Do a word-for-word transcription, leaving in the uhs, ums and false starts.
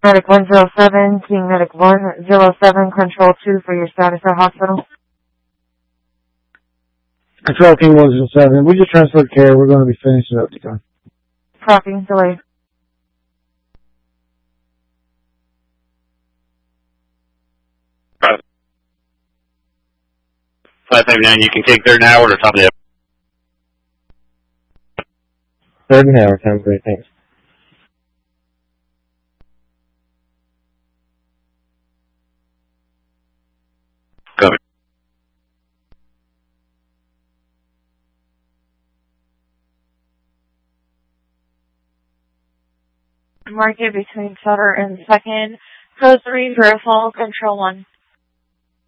Medic one zero seven, King Medic one zero seven, Control two for your status at hospital. Control King one zero seven, we just transferred care. We're going to be finishing up the time. Copy, delay. five five nine, you can take third and Howard or top of the Third and Howard, sounds great, thanks. Copy. Market between Sutter and second. Code three, verify, control one.